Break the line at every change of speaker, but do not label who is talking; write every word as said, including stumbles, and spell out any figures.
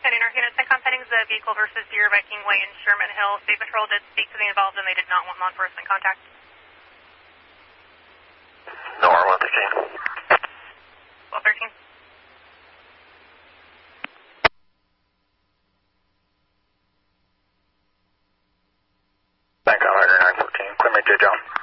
And in our unit, CENTCOM settings, the vehicle versus Deer Viking Way in Sherman Hill. State Patrol did speak to the involved and they did not want law enforcement contact.
No R one thirteen.
twelve thirteen.
CENTCOM nine fourteen, Quinn J. John.